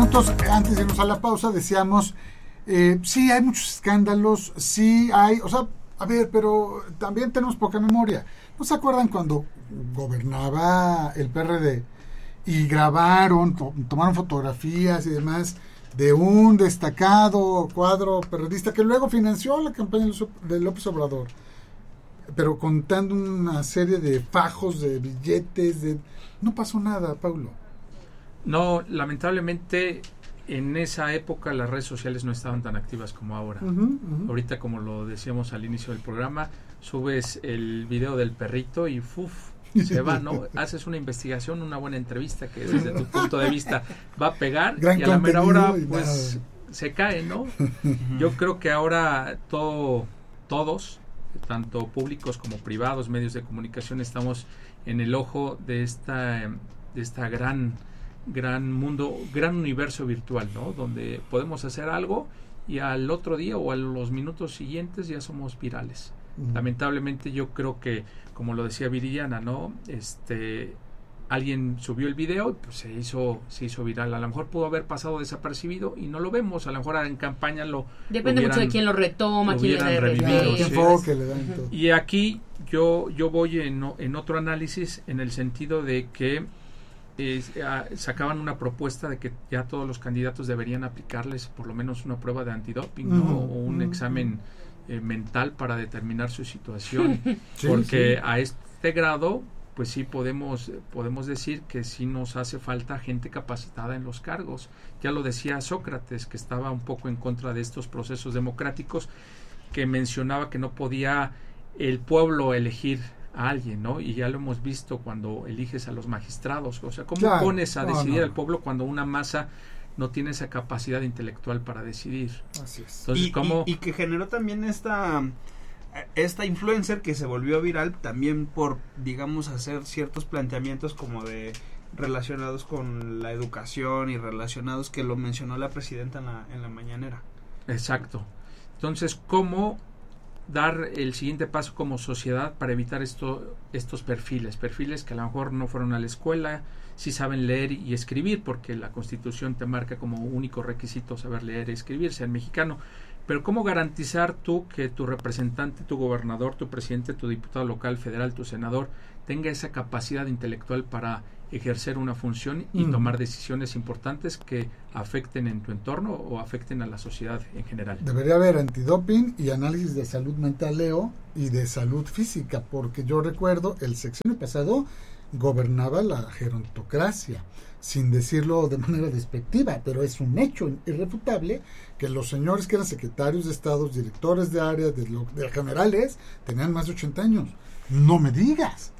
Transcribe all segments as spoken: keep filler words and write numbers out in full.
minutos antes de irnos a la pausa decíamos, eh, sí hay muchos escándalos, sí hay, o sea, a ver, pero también tenemos poca memoria. ¿No se acuerdan cuando gobernaba el P R D y grabaron, to- tomaron fotografías y demás de un destacado cuadro periodista que luego financió la campaña de López Obrador, pero contando una serie de fajos, de billetes, de... no pasó nada, Paulo? No, lamentablemente en esa época las redes sociales no estaban tan activas como ahora. Uh-huh, uh-huh. Ahorita, como lo decíamos al inicio del programa, subes el video del perrito y ¡fuf! Se va, ¿no? Haces una investigación, una buena entrevista que desde tu punto de vista va a pegar Gran y a la mera hora y pues nada. Se cae, ¿no? Yo creo que ahora todo, todos, tanto públicos como privados, medios de comunicación, estamos en el ojo de esta, de esta gran, gran mundo, gran universo virtual, ¿no? Donde podemos hacer algo y al otro día o a los minutos siguientes ya somos virales. Uh-huh. Lamentablemente yo creo que, como lo decía Viridiana, ¿no? Este, alguien subió el video y pues se hizo, se hizo viral. A lo mejor pudo haber pasado desapercibido y no lo vemos. A lo mejor en campaña lo depende hubieran, mucho de quién lo retoma, quién le da revivido, ¿Qué sí. enfoque le dan todo? Y aquí yo, yo voy en, en otro análisis en el sentido de que eh, sacaban una propuesta de que ya todos los candidatos deberían aplicarles por lo menos una prueba de antidoping, ¿no? Uh-huh. O un uh-huh. examen eh, mental para determinar su situación. Sí, porque sí. a este grado pues sí podemos podemos decir que sí nos hace falta gente capacitada en los cargos. Ya lo decía Sócrates, que estaba un poco en contra de estos procesos democráticos, que mencionaba que no podía el pueblo elegir a alguien, ¿no? Y ya lo hemos visto cuando eliges a los magistrados. O sea, ¿cómo claro. pones a no, decidir no. al pueblo cuando una masa no tiene esa capacidad intelectual para decidir? Así es. Entonces, y, ¿cómo? y, y que generó también esta esta influencer que se volvió viral también por, digamos, hacer ciertos planteamientos como de relacionados con la educación y relacionados que lo mencionó la presidenta en la, en la mañanera. Exacto. Entonces, ¿cómo dar el siguiente paso como sociedad para evitar esto, estos perfiles? Perfiles que a lo mejor no fueron a la escuela, sí saben leer y escribir, porque la Constitución te marca como único requisito saber leer y escribir, ser mexicano. Pero ¿cómo garantizar tú que tu representante, tu gobernador, tu presidente, tu diputado local, federal, tu senador, tenga esa capacidad intelectual para ejercer una función y mm. tomar decisiones importantes que afecten en tu entorno o afecten a la sociedad en general? Debería haber antidoping y análisis de salud mental, Leo, y de salud física, porque yo recuerdo el sexenio pasado gobernaba la gerontocracia, sin decirlo de manera despectiva, pero es un hecho irrefutable que los señores que eran secretarios de Estado, directores de áreas, de, lo, de generales, tenían más de ochenta años. No me digas.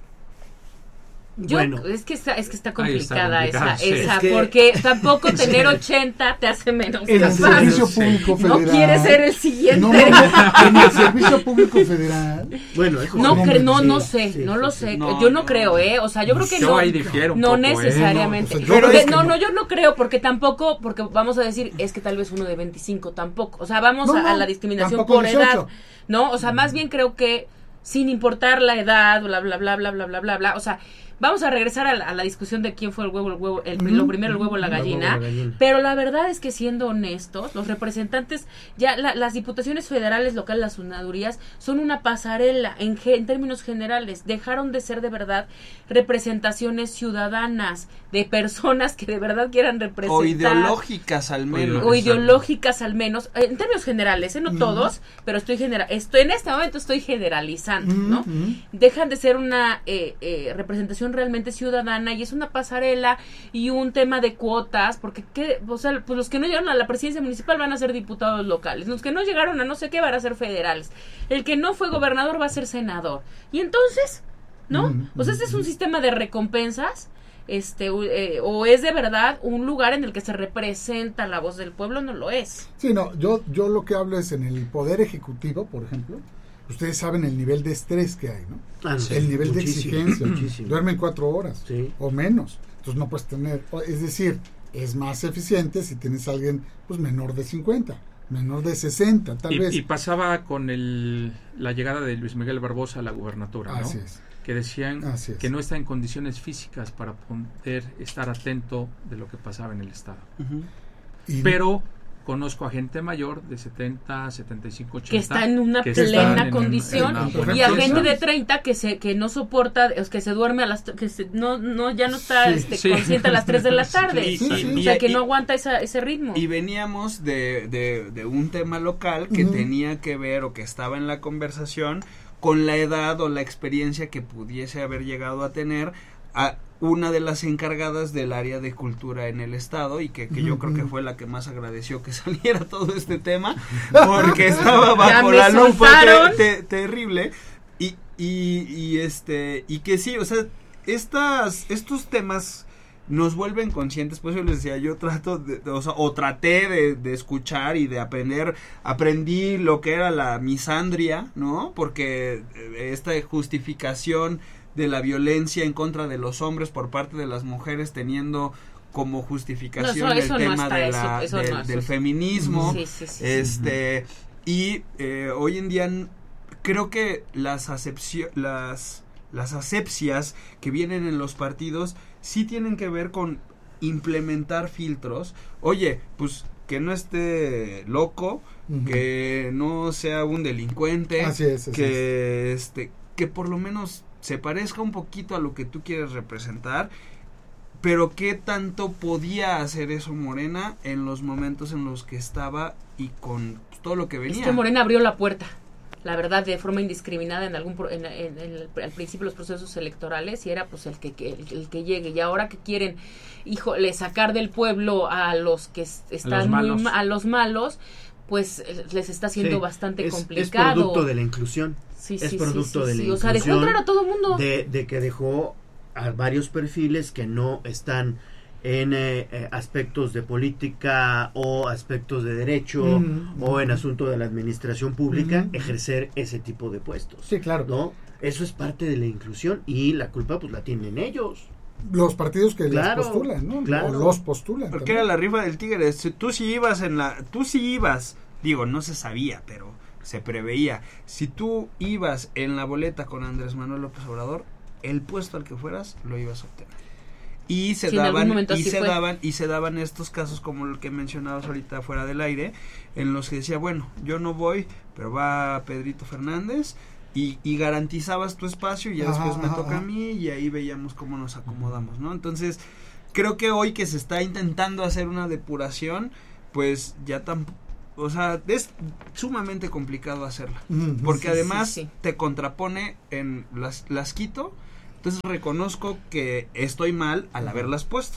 Yo, bueno, es que está, es que está complicada, está complicada esa, sí. esa es que, porque tampoco tener ochenta te hace menos En el capaz. servicio Sí. público No federal. quieres ser el siguiente. No, no, en el servicio público federal. bueno, eso No, no, cre- no, sí, no sé, sí, no sí, lo sí. sé. No, yo no, no. creo, ¿eh? O sea, yo creo que yo no. ahí difiero un no poco, necesariamente. ¿eh? No, o sea, yo Pero creo de- que no, no. no, yo no creo, porque tampoco, porque vamos a decir, es que tal vez uno de veinticinco tampoco. O sea, vamos No, a, a no, la discriminación tampoco por dieciocho. edad, ¿no? O sea, más bien creo que sin importar la edad, bla, bla, bla, bla, bla, bla, bla, bla, o sea, vamos a regresar a la, a la discusión de quién fue el huevo, el huevo, el, Mm, lo primero el huevo o la la gallina, huevo, la gallina. pero la verdad es que siendo honestos, los representantes, ya la, las diputaciones federales, locales, las senadurías, son una pasarela en, ge, en términos generales, dejaron de ser de verdad representaciones ciudadanas, de personas que de verdad quieran representar. O ideológicas al menos. O ideológicas al menos, en términos generales, ¿eh? No Mm. todos, pero estoy genera estoy en este momento estoy generalizando, Mm, ¿no? mm. Dejan de ser una eh, eh, representación realmente ciudadana y es una pasarela y un tema de cuotas, porque ¿qué? O sea, pues los que no llegaron a la presidencia municipal van a ser diputados locales, los que no llegaron a no sé qué van a ser federales, el que no fue gobernador va a ser senador, y entonces, ¿no? Mm, O sea, este es un sistema de recompensas, este eh, o es de verdad un lugar en el que se representa la voz del pueblo. No lo es. Sí, no, yo, yo lo que hablo es en el poder ejecutivo, por ejemplo. Ustedes saben el nivel de estrés que hay, ¿no? Ah, sí, el nivel muchísimo, de exigencia. muchísimo. Duermen cuatro horas Sí. o menos. Entonces no puedes tener, es decir, es más eficiente si tienes a alguien pues menor de cincuenta, menor de sesenta, tal y, vez. y pasaba con el, la llegada de Luis Miguel Barbosa a la gubernatura, ¿no? Así es. Que decían Así es. que no está en condiciones físicas para poder estar atento de lo que pasaba en el estado. Uh-huh. Y, pero conozco a gente mayor de setenta, setenta y cinco, ochenta que está en una plena condición en, en, en y a gente de treinta que se que no soporta, que se duerme a las que se, no no ya no está sí, este, sí. consciente a las tres de la tarde, sí, sí, sí. o sea, que y, no aguanta esa, ese ritmo. Y veníamos de, de, de un tema local que uh-huh. tenía que ver o que estaba en la conversación con la edad o la experiencia que pudiese haber llegado a tener a una de las encargadas del área de cultura en el estado y que, que uh-huh. yo creo que fue la que más agradeció que saliera todo este tema porque estaba bajo la lupa te, te, terrible y, y, y este y que sí, o sea, estas estos temas nos vuelven conscientes, pues yo les decía, yo trato de, de, o sea, o traté de, de escuchar y de aprender, aprendí lo que era la misandria, ¿no? Porque esta justificación de la violencia en contra de los hombres por parte de las mujeres teniendo como justificación no, eso, eso el tema no de la, eso, eso del, no, del feminismo, sí, sí, sí, este sí. y eh, hoy en día creo que las acepcio, las las asepsias que vienen en los partidos sí tienen que ver con implementar filtros. Oye, pues que no esté loco, uh-huh. que no sea un delincuente, así es, así que es. este que por lo menos se parezca un poquito a lo que tú quieres representar, pero qué tanto podía hacer eso Morena en los momentos en los que estaba y con todo lo que venía. Es que Morena abrió la puerta, la verdad, de forma indiscriminada en algún en, en, en el, al principio los procesos electorales y era pues el que, que el, el que llegue y ahora que quieren, híjole, sacar del pueblo a los que están a los malos, muy, a los malos pues les está siendo sí, bastante es, complicado. Es producto de la inclusión. Sí, es sí, producto sí, sí, de sí. la O sea, dejó entrar a todo mundo. De, de que dejó a varios perfiles que no están en eh, eh, aspectos de política o aspectos de derecho mm, o en asunto de la administración pública mm, ejercer ese tipo de puestos. Sí, claro. ¿No? Eso es parte de la inclusión y la culpa pues la tienen ellos. Los partidos que claro, les postulan, ¿no? Claro. O los postulan. Porque también. era la rifa del tigre. Tú sí ibas en la, tú sí ibas, digo, no se sabía, pero se preveía. Si tú ibas en la boleta con Andrés Manuel López Obrador, el puesto al que fueras lo ibas a obtener. Y se sí, daban y se fue. daban y se daban estos casos como el que mencionabas ahorita fuera del aire, en los que decía, bueno, yo no voy, pero va Pedrito Fernández y, y garantizabas tu espacio y ya ajá, después me ajá, toca ajá. a mí y ahí veíamos cómo nos acomodamos, ¿no? Entonces, creo que hoy que se está intentando hacer una depuración, pues ya tampoco, o sea, es sumamente complicado hacerla, mm, porque sí, además sí, sí. te contrapone en las, las quito, entonces reconozco que estoy mal al haberlas puesto.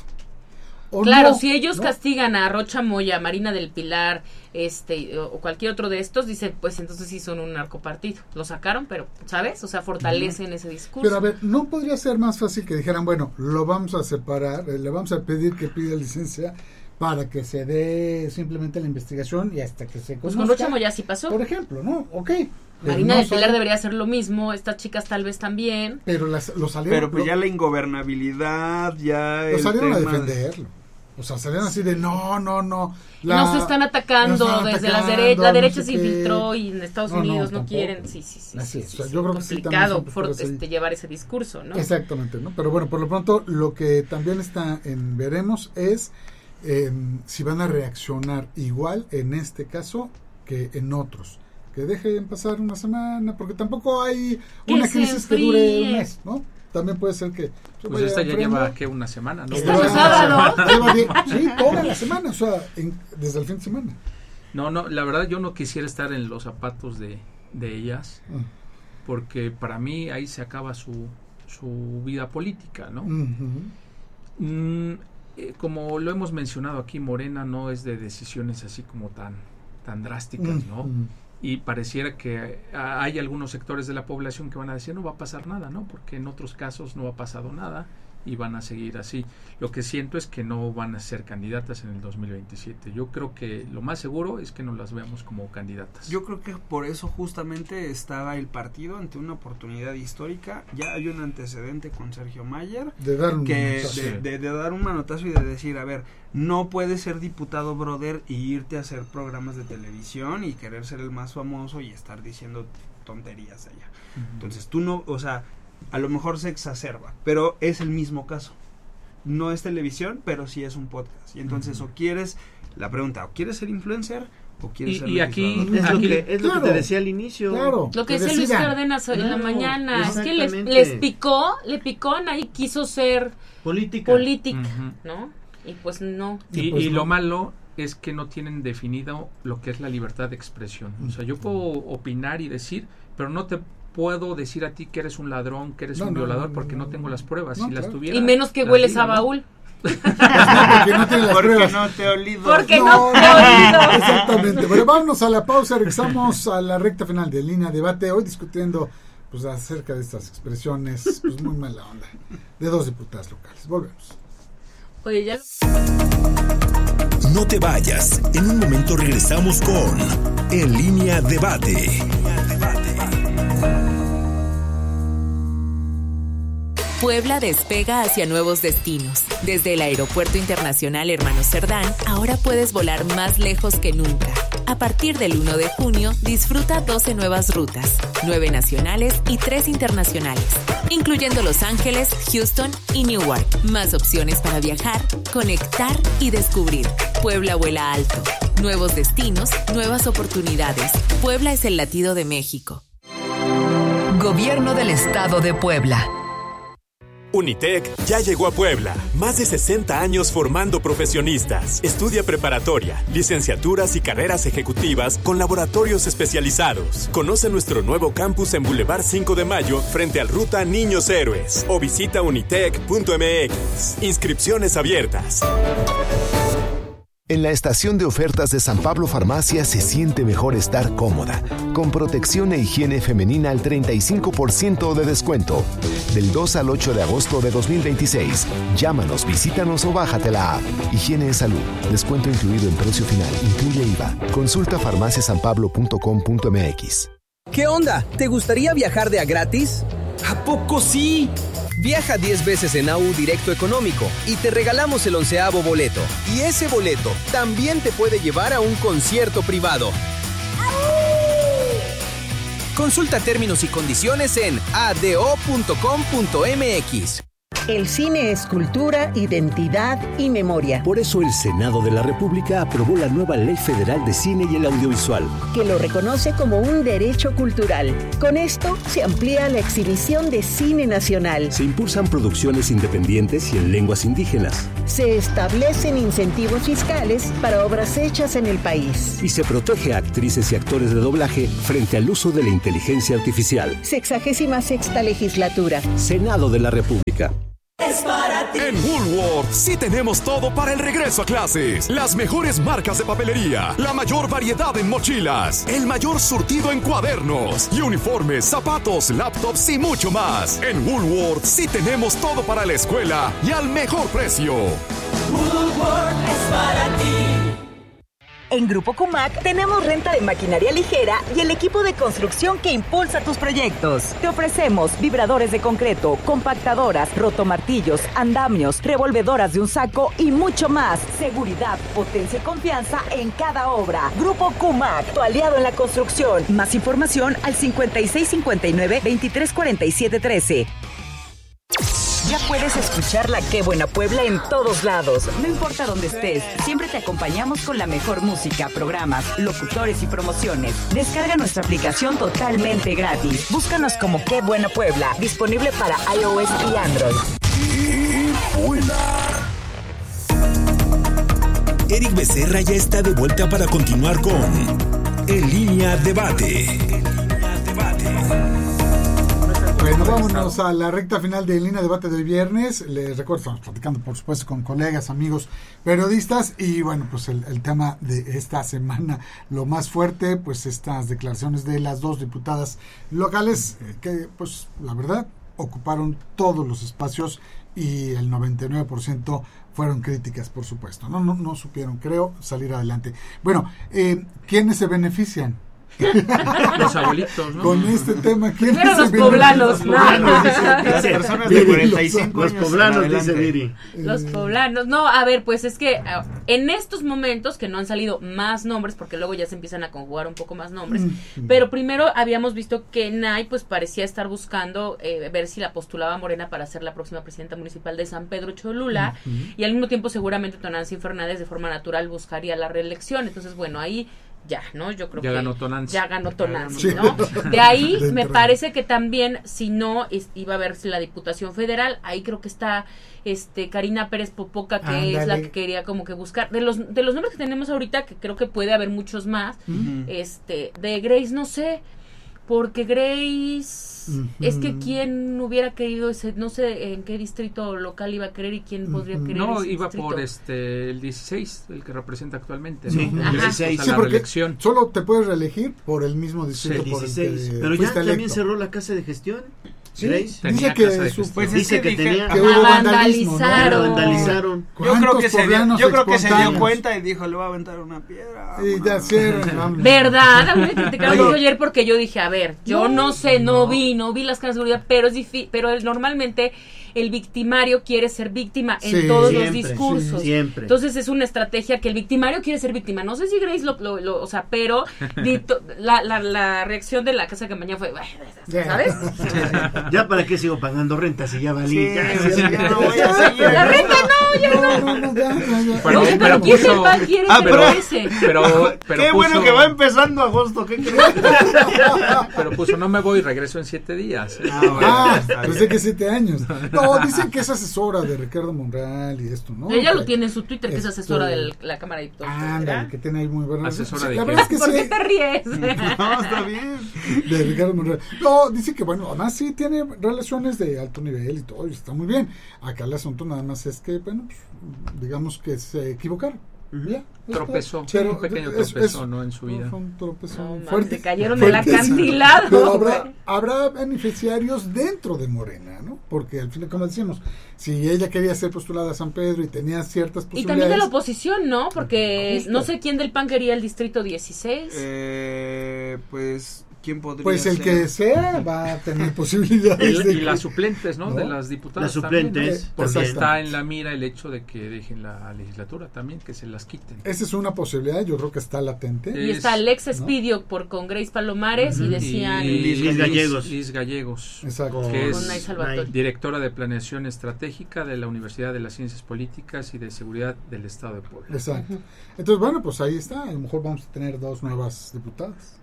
Claro, no, si ellos no. castigan a Rocha Moya, Marina del Pilar, este, o cualquier otro de estos, dicen, pues entonces sí son un narcopartido. Lo sacaron, pero, ¿sabes? O sea, fortalecen uh-huh. ese discurso. Pero a ver, ¿no podría ser más fácil que dijeran, bueno, lo vamos a separar, le vamos a pedir que pida licencia para que se dé simplemente la investigación y hasta que se conozca? Pues con Rocha Moya sí pasó. Por ejemplo, ¿no? Ok. Marina no del Pilar debería hacer lo mismo, estas chicas tal vez también. Pero las, lo salieron... Pero pues lo, ya la ingobernabilidad, ya Lo salieron tema a defenderlo. O sea, salieron así de no, no, no. La, no se están atacando nos están desde atacando, las derechas. La derecha no sé se infiltró y en Estados no, Unidos no, no quieren. Sí, sí, sí. Así sí, es. sí, o sea, yo creo que sí, complicado por este, llevar ese discurso, ¿no? Exactamente, ¿no? Pero bueno, por lo pronto, lo que también está en veremos es eh, si van a reaccionar igual en este caso que en otros. Que dejen pasar una semana, porque tampoco hay una crisis que dure un mes, ¿no? También puede ser que... Pues esta ya lleva, ¿qué? Una semana, ¿no? Está pasada, ¿no? Sí, toda la semana, o sea, en, desde el fin de semana. No, no, la verdad yo no quisiera estar en los zapatos de, de ellas, uh. porque para mí ahí se acaba su, su vida política, ¿no? Uh-huh. Mm, eh, como lo hemos mencionado aquí, Morena no es de decisiones así como tan, tan drásticas, uh-huh. ¿no? Y pareciera que hay algunos sectores de la población que van a decir no va a pasar nada, ¿no? Porque en otros casos no ha pasado nada y van a seguir así. Lo que siento es que no van a ser candidatas en el dos mil veintisiete. Yo creo que lo más seguro es que no las veamos como candidatas. Yo creo que por eso justamente estaba el partido ante una oportunidad histórica. Ya hay un antecedente con Sergio Mayer de dar un que de, de, de dar un manotazo y de decir, a ver, no puedes ser diputado, brother, y irte a hacer programas de televisión y querer ser el más famoso y estar diciendo tonterías allá. Uh-huh. Entonces tú no, o sea, a lo mejor se exacerba, pero es el mismo caso. No es televisión, pero sí es un podcast. Y entonces uh-huh. o quieres La pregunta, ¿quieres ser influencer o quieres Y- ser y aquí- legislador? Es, lo Aquí- que, es lo claro, que te decía al inicio. Claro. Lo que que decía Luis decidan. Cárdenas en la Claro, mañana, es que les, exactamente. les picó, le picó, nadie quiso ser Política. política, Ujú. ¿no? Y pues no. Y, Y pues y no. lo malo es que no tienen definido lo que es la libertad de expresión. O sea, yo puedo opinar y decir, pero no te puedo decir a ti que eres un ladrón, que eres No, un no, violador, no, porque no, no tengo no. las pruebas. No, si las claro. tuviera, Y menos que las hueles digo, a ¿no? baúl. Porque no tiene las Porque pruebas. no te he olido. Porque no, No, te he no, oído. exactamente. Bueno, vámonos a la pausa, regresamos a la recta final de Línea Debate, hoy discutiendo pues acerca de estas expresiones pues muy mala onda de dos diputadas locales. Volvemos. Oye, ya No te vayas. En un momento regresamos con En Línea Debate. Puebla despega hacia nuevos destinos. Desde el Aeropuerto Internacional Hermanos Cerdán, ahora puedes volar más lejos que nunca. A partir del uno de junio, disfruta doce nuevas rutas, nueve nacionales y tres internacionales, incluyendo Los Ángeles, Houston y Newark. Más opciones para viajar, conectar y descubrir. Puebla vuela alto. Nuevos destinos, nuevas oportunidades. Puebla es el latido de México. Gobierno del Estado de Puebla. Unitec ya llegó a Puebla. Más de sesenta años formando profesionistas. Estudia preparatoria, licenciaturas y carreras ejecutivas con laboratorios especializados. Conoce nuestro nuevo campus en Boulevard cinco de Mayo frente al Ruta Niños Héroes o visita unitec punto m x. Inscripciones abiertas. En la estación de ofertas de San Pablo Farmacia se siente mejor estar cómoda, con protección e higiene femenina al treinta y cinco por ciento de descuento. Del dos al ocho de agosto de dos mil veintiséis. Llámanos, visítanos o bájate la app. Higiene en salud. Descuento incluido en precio final. Incluye I V A. Consulta farmacia san pablo punto com punto m x. ¿Qué onda? ¿Te gustaría viajar de a gratis? ¿A poco sí? Viaja diez veces en A U Directo Económico y te regalamos el onceavo boleto. Y ese boleto también te puede llevar a un concierto privado. Consulta términos y condiciones en a d o punto com punto m x. El cine es cultura, identidad y memoria. Por eso el Senado de la República aprobó la nueva Ley Federal de Cine y el Audiovisual, que lo reconoce como un derecho cultural. Con esto se amplía la exhibición de cine nacional. Se impulsan producciones independientes y en lenguas indígenas. Se establecen incentivos fiscales para obras hechas en el país. Y se protege a actrices y actores de doblaje frente al uso de la inteligencia artificial. Sexagésima sexta legislatura. Senado de la República. Es para ti. En Woolworth sí tenemos todo para el regreso a clases. Las mejores marcas de papelería, la mayor variedad en mochilas, el mayor surtido en cuadernos y uniformes, zapatos, laptops y mucho más. En Woolworth sí tenemos todo para la escuela y al mejor precio. Woolworth es para ti. En Grupo Cumac tenemos renta de maquinaria ligera y el equipo de construcción que impulsa tus proyectos. Te ofrecemos vibradores de concreto, compactadoras, rotomartillos, andamios, revolvedoras de un saco y mucho más. Seguridad, potencia y confianza en cada obra. Grupo Cumac, tu aliado en la construcción. Más información al cincuenta y seis cincuenta y nueve, veintitrés cuarenta y siete trece. Ya puedes escuchar la Qué Buena Puebla en todos lados. No importa dónde estés, siempre te acompañamos con la mejor música, programas, locutores y promociones. Descarga nuestra aplicación totalmente gratis. Búscanos como Qué Buena Puebla, disponible para iOS y Android. Eric Becerra ya está de vuelta para continuar con En Línea Debate. Bueno, vámonos a la recta final de Línea Debate del viernes. Les recuerdo, estamos platicando, por supuesto, con colegas, amigos, periodistas. Y bueno, pues el, el tema de esta semana, lo más fuerte, pues estas declaraciones de las dos diputadas locales, eh, que pues la verdad ocuparon todos los espacios y el noventa y nueve por ciento fueron críticas, por supuesto. No, no, no supieron, creo, salir adelante. Bueno, eh, ¿quiénes se benefician? Los abuelitos, ¿no? Con este tema, ¿quién Pero es los el poblanos, Viri? no. Las personas de cuarenta y cinco Los años poblanos, en dice adelante. Viri. Los poblanos. No, a ver, pues es que uh, en estos momentos que no han salido más nombres, porque luego ya se empiezan a conjugar un poco más nombres, Mm. pero primero habíamos visto que Nay pues parecía estar buscando eh, ver si la postulaba Morena para ser la próxima presidenta municipal de San Pedro Cholula, Mm-hmm. y al mismo tiempo seguramente Tonantzin Fernández de forma natural buscaría la reelección. Entonces, bueno, ahí ya, ¿no? Yo creo Ya que ganó Tonantzin. ya ganó Tonantzin, Sí. ¿no? De ahí De me entrada. parece que también, si no es, iba a verse la Diputación Federal, ahí creo que está este Karina Pérez Popoca, que es la Ándale. que quería como que buscar, de los de los nombres que tenemos ahorita, que creo que puede haber muchos más, Ujú. este, de Grace no sé, porque Grace Ujú. es que quién hubiera querido ese, no sé en qué distrito local iba a querer y quién podría Ujú. querer No, ese iba distrito. por este el dieciséis, el que representa actualmente, Sí, ¿no? Ajá. El dieciséis. a Sí, la porque reelección. solo te puedes reelegir por el mismo distrito El por el dieciséis. que Pero ya fuiste también electo. cerró la casa de gestión. Sí, Grace. Tenía dice casa que de su- gestión. Pues es Dice que que dije- tenía- que La hubo vandalismo, ¿no? vandalizaron. Pero vandalizaron. Yo creo ¿Cuántos que se dio, poblanos yo creo que se dio espontáneos? cuenta y dijo, le voy a aventar una piedra. Y ya cierran, vamos. ¿Verdad? A mí me criticaron Oye. mucho ayer porque yo dije, a ver, yo no, No, sé, no, no. vi, no vi las cámaras de seguridad, pero es difícil, pero es- normalmente el victimario quiere ser víctima en Sí, todos siempre, los discursos. sí, siempre. Entonces es una estrategia que el victimario quiere ser víctima. No sé si Grace lo, lo, lo- o sea, pero dito- la, la, la reacción de la casa de campaña fue, ¿sabes? Ya para qué sigo pagando renta si ya valí. Sí, Ya, sí, ya, ya ya. no voy a seguir. La renta no, ya no. No, no, ya, ya, ya. Pero- no sé, pero, pero ¿quién puso- del P A N quiere Ah, ser pero- ese? Pero, pero Qué bueno puso- que va empezando agosto, ¿qué crees? Pero puso, no me voy, regreso en siete días. Ah, bueno, Ah, está bien. pensé que siete años. No, dicen que es asesora de Ricardo Monreal y esto, ¿no? Ella lo Que- tiene en su Twitter, que es Este- asesora de la Cámara de Diputados. Ándale, ¿verdad? que tiene ahí muy buena ¿Asesora Sí, de la qué? verdad es que ¿Por sí, qué te ríes? No, está bien. de Ricardo Monreal. No, dice que bueno, además sí tiene relaciones de alto nivel y todo, y está muy bien. Acá el asunto nada más es que, bueno, pues, digamos que se equivocaron. Ya, Tropezó, pero un pequeño es- tropezó, es- ¿no? En su vida. Fue un tropezón No, mames, fuerte. se cayeron del fuertísimo. acantilado, Pero habrá, güey. habrá beneficiarios dentro de Morena, ¿no? Porque al final, como decíamos, si ella quería ser postulada a San Pedro y tenía ciertas Y posibilidades. también de la oposición, ¿no? Porque Justo. no sé quién del P A N quería el distrito dieciséis. Eh, pues, ¿quién podría Pues el ser? que sea va a tener posibilidades. Y, de y que- las suplentes, ¿no? ¿no? De las diputadas. Las también, suplentes, ¿no? Porque también. está en la mira el hecho de que dejen la legislatura también, que se las quiten. Esa es una posibilidad, yo creo que está latente. Eh, Y es- está Alex ¿no? Espidio por con Grace Palomares y decían Y Liz Liz Gallegos. Liz Gallegos, Exacto. que con es Nay Salvatore. directora de Planeación Estratégica de la Universidad de las Ciencias Políticas y de Seguridad del Estado de Puebla. Exacto. Entonces, bueno, pues ahí está. A lo mejor vamos a tener dos nuevas diputadas.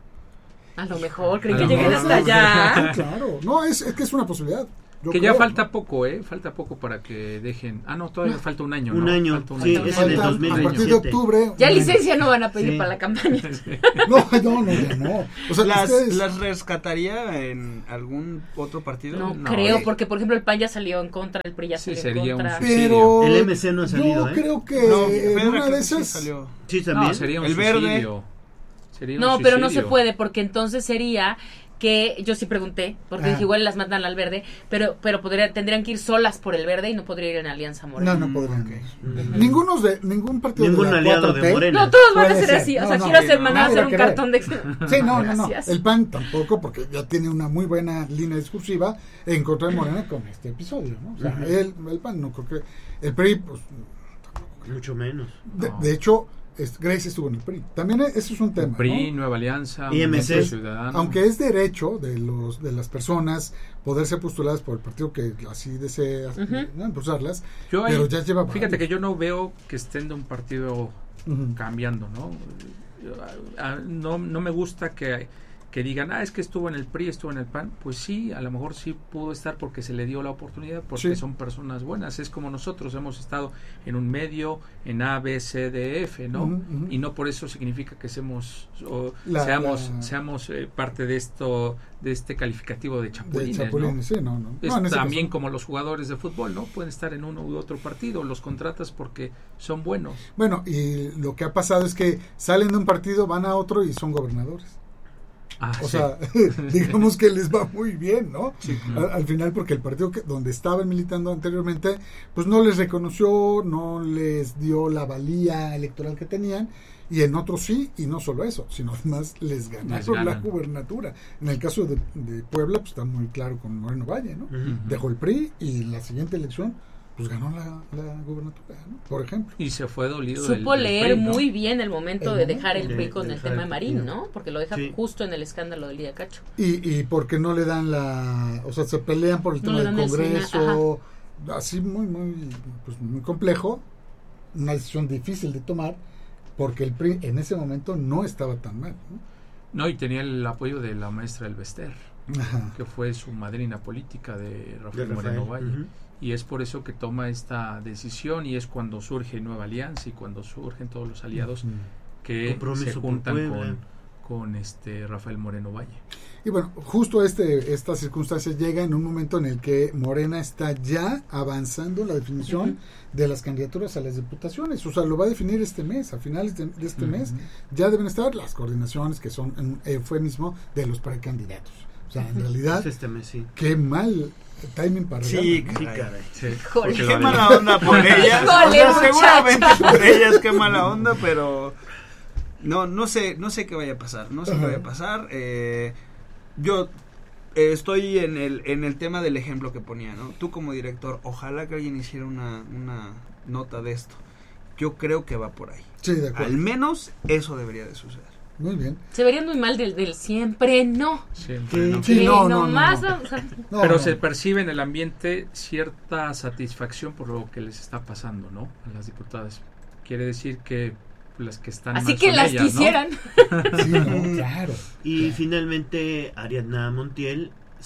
A lo mejor, creí A que lo lleguen mejor. hasta allá. Claro. No, es, es que es una posibilidad. Yo Que ya creo, falta ¿no? poco, ¿eh? Falta poco para que dejen... Ah, no, todavía falta un año, Un ¿no? año, Falta un sí, año. es en el Falta dos mil a partir de veintisiete. octubre. Ya un año. licencia no van a pedir Sí. para la campaña. No, no, no, ya no. O sea, ¿Las, ustedes- ¿Las rescataría en algún otro partido? No, No, creo, eh. porque por ejemplo el P A N ya salió en contra, el P R I ya Sí, salió en sería un contra. suicidio. Pero El M C no ha salido, yo ¿eh? creo que No, en Fedra una creo de que sí esas salió. Sí, también. No, sería un El verde. suicidio. Sería un No, pero no se suicidio. puede, porque entonces sería que yo sí pregunté, porque Ah. dije igual las mandan al verde, pero pero podría, tendrían que ir solas por el verde y no podría ir en Alianza Morena. no, no podrían. Ok. Ninguno de ningún partido Ningún de la aliado cuatro T. de Morena. No, todos van a Puede ser ser. así, o No, sea, no, quiero sí, hacer, no, mandar a nadie hacer va un a querer. cartón de... Sí, no, no, no. Gracias. El P A N tampoco, porque ya tiene una muy buena línea discursiva en contra de Morena con este episodio, ¿no? O sea, Ujú. el, el P A N no creo que... El P R I, pues... Mucho menos. De, No. de hecho, es- Grace estuvo en el P R I. También e- eso es un tema, P R I, ¿no? Nueva Alianza, I M C. Movimiento Ciudadano. Aunque es derecho de los de las personas poder ser postuladas por el partido que así desea, Ujú. ¿no? impulsarlas, Yo ahí- pero ya lleva Fíjate que varios. yo no veo que estén de un partido Ujú. cambiando, ¿no? Yo, a- a- no, no me gusta que, que digan, ah, es que estuvo en el P R I, estuvo en el P A N. Pues sí, a lo mejor sí pudo estar porque se le dio la oportunidad, porque Sí. son personas buenas. Es como nosotros hemos estado en un medio, en A, B, C, D, F, ¿no? Ujú, ujú. Y no por eso significa que seamos, o La- seamos, la- seamos eh, parte de esto, de este calificativo de De chapulines, Chapulines, ¿no? sí, no, no. Es No, en ese también caso- como los jugadores de fútbol, ¿no? Pueden estar en uno u otro partido, los contratas porque son buenos. Bueno, y lo que ha pasado es que salen de un partido, van a otro y son gobernadores. Ah, o sí. sea, digamos que les va muy bien, ¿no? Sí, claro. al, al final, porque el partido que, donde estaban militando anteriormente, pues no les reconoció, no les dio la valía electoral que tenían, y en otros sí, y no solo eso, sino además les ganaron Les la ganan. gubernatura. En el caso de, de Puebla, pues está muy claro con Moreno Valle, ¿no? Uh-huh. Dejó el P R I y en la siguiente elección pues ganó la, la gubernatura, ¿no? Por ejemplo. Y se fue dolido Supo del, del leer P R I, ¿no? muy bien el momento El de momento dejar el de- P R I con de el dejar tema el- Marín, sí. ¿no? Porque lo deja Sí. justo en el escándalo del Día Cacho. Y, y porque no le dan la... O sea, se pelean por el No tema le del dan el Congreso, así muy, muy, pues muy complejo, una decisión difícil de tomar, porque el P R I en ese momento no estaba tan mal, ¿no? No, y tenía el apoyo de la maestra Elvester, Ajá. que fue su madrina política de Rafael, De Rafael, Moreno Valle. ujú. Y es por eso que toma esta decisión y es cuando surge Nueva Alianza y cuando surgen todos los aliados Ujú. que Compromiso se por juntan Puebla. con, con este Rafael Moreno Valle. Y bueno, justo este esta circunstancia llega en un momento en el que Morena está ya avanzando en la definición Ujú. de las candidaturas a las diputaciones. O sea, lo va a definir este mes, a finales de, de este Ujú. mes. Ya deben estar las coordinaciones que son un eufemismo de los precandidatos. O sea, en realidad, Este mes, sí. qué mal timing para Sí, regalar, ¿no? Sí, caray. caray. Sí, Híjole. porque Qué lo mala haré. onda por ellas. O Híjole, sea, seguramente muchacha. por ellas qué mala onda, pero no, no sé, no sé qué vaya a pasar, no sé Ajá. qué vaya a pasar. Eh, yo eh, estoy en el en el tema del ejemplo que ponía, ¿no? Tú como director, ojalá que alguien hiciera una una nota de esto. Yo creo que va por ahí. Sí, de acuerdo. Al menos eso debería de suceder. Muy bien. Se verían muy mal del, del siempre no. Siempre, ¿no? Sí, Que no, no, no, nomás, no. o sea, No, Pero no. se percibe en el ambiente cierta satisfacción por lo que les está pasando, ¿no? A las diputadas. Quiere decir que las que están así mal que son las ellas, ¿no? quisieran. Sí, no, claro. Y finalmente Ariadna Montiel,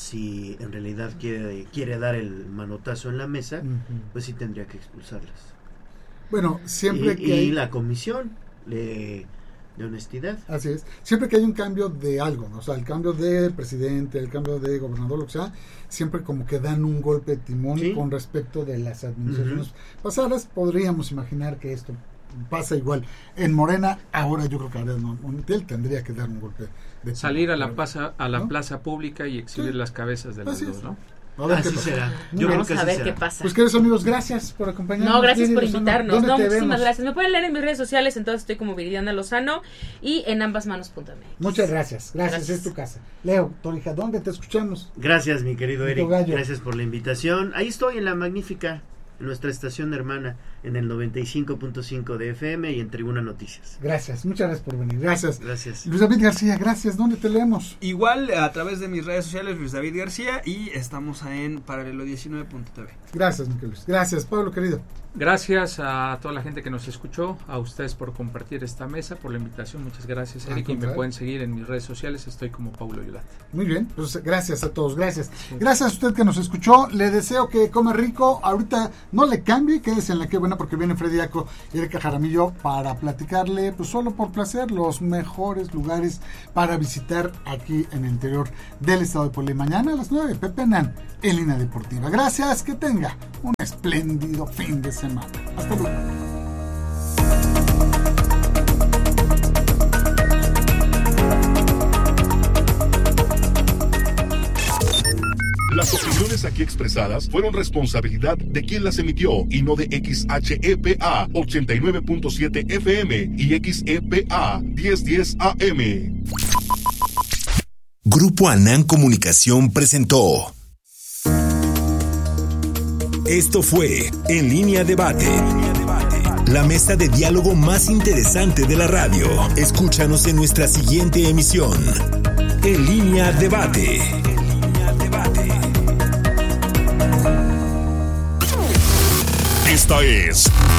si en realidad quiere, quiere dar el manotazo en la mesa, Ujú. pues sí tendría que expulsarlas. Bueno, siempre y, que y hay... la comisión de, de honestidad. Así es. Siempre que hay un cambio de algo, ¿no? O sea, el cambio de presidente, el cambio de gobernador, lo que sea, siempre como que dan un golpe de timón Sí. con respecto de las administraciones pasadas. Podríamos imaginar que esto pasa igual. En Morena, ahora yo creo que Ariadna Montiel tendría que dar un golpe de timón. Salir a la Claro. plaza, a la ¿No? plaza pública y exhibir Sí. las cabezas de las Así dos, es. ¿no? A ver qué Así pasa. será. Muy Yo bien. Vamos creo que a así ver será. qué pasa. Pues queridos amigos, gracias por acompañarnos. No, gracias Viri por Lozano, invitarnos. ¿dónde No, te muchísimas vemos? gracias. Me pueden leer en mis redes sociales, entonces estoy como Viridiana Lozano y en ambasmanos.m. Muchas gracias. gracias. Gracias. Es tu casa. Leo, Torija, ¿dónde te escuchamos? Gracias, mi querido Mi Eric. tocayo. Gracias por la invitación. Ahí estoy en La Magnífica, en nuestra estación hermana, en el noventa y cinco punto cinco de F M y en Tribuna Noticias. Gracias, muchas gracias por venir. Gracias. Gracias. Luis David García, gracias. ¿Dónde te leemos? Igual a través de mis redes sociales, Luis David García, y estamos en paralelo diecinueve punto t v. Gracias, Miquel Luis. Gracias, Pablo, querido. Gracias a toda la gente que nos escuchó, a ustedes por compartir esta mesa, por la invitación. Muchas gracias, Al Eric. Y me contrario. pueden seguir en mis redes sociales. Estoy como Paulo Yulat. Muy bien, pues gracias a todos, gracias. Gracias a usted que nos escuchó. Le deseo que coma rico. Ahorita no le cambie, quédese en la que buena porque viene Freddy Aco y Erika Jaramillo para platicarle, pues solo por placer, los mejores lugares para visitar aquí en el interior del estado de Puebla. Y mañana a las nueve, Pepe Nan en Línea Deportiva. Gracias, que tenga un espléndido fin de semana. Hasta luego. Las opiniones aquí expresadas fueron responsabilidad de quien las emitió y no de X H E P A ochenta y nueve punto siete F M y X E P A diez diez A M. Grupo Anán Comunicación presentó. Esto fue En Línea Debate. La mesa de diálogo más interesante de la radio. Escúchanos en nuestra siguiente emisión. En Línea Debate. Esta es